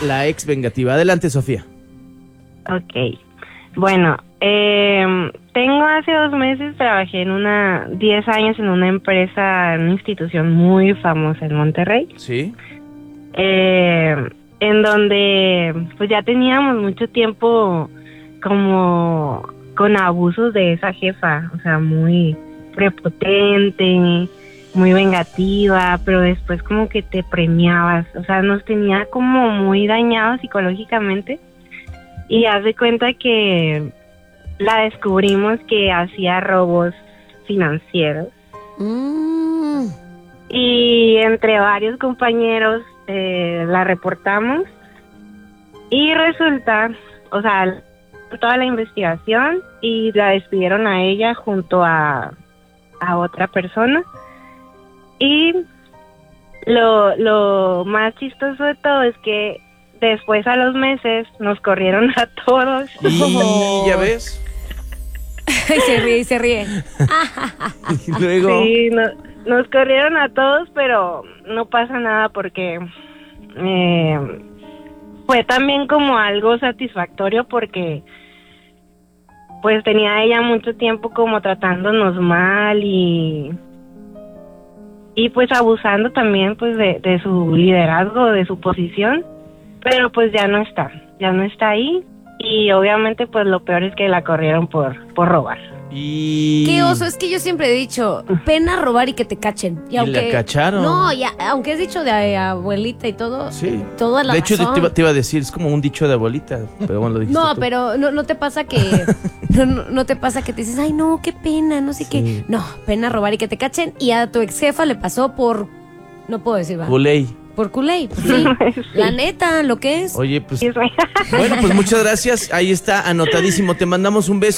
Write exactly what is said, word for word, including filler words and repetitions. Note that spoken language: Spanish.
la ex vengativa. Adelante, Sofía. Ok. Bueno, eh, tengo hace dos meses, trabajé en una, diez años en una empresa, en una institución muy famosa en Monterrey. Sí. Eh, en donde pues ya teníamos mucho tiempo como con abusos de esa jefa, o sea, muy prepotente, muy vengativa, pero después como que te premiabas, o sea, nos tenía como muy dañados psicológicamente. Y haz de cuenta que la descubrimos que hacía robos financieros. Mm. Y entre varios compañeros eh, la reportamos. Y resulta, o sea, toda la investigación y la despidieron a ella junto a, a otra persona. Y lo, lo más chistoso de todo es que después a los meses nos corrieron a todos. Y ya ves. Y se ríe, y se ríe. Y luego. Sí, no, nos corrieron a todos, pero no pasa nada porque eh, fue también como algo satisfactorio porque pues tenía ella mucho tiempo como tratándonos mal y y pues abusando también pues de, de su liderazgo, de su posición. Pero pues ya no está, ya no está ahí y obviamente pues lo peor es que la corrieron por, por robar. Y... Qué oso, es que yo siempre he dicho, pena robar y que te cachen. Y, Y aunque, la cacharon. No, ya, aunque has dicho de eh, abuelita y todo, Sí. toda la De hecho, razón. te iba, te iba a decir, es como un dicho de abuelita, pero bueno, lo dijiste No, tú. pero no, no te pasa que no, no, no te pasa que te dices, ay no, qué pena, no sé Sí. qué. No, pena robar y que te cachen. Y a tu ex jefa le pasó por, no puedo decir, va. Culey. Por culé, pues sí. Sí. La neta, lo que es. Oye, pues, Sí, sí. bueno, pues muchas gracias. Ahí está anotadísimo. Te mandamos un beso.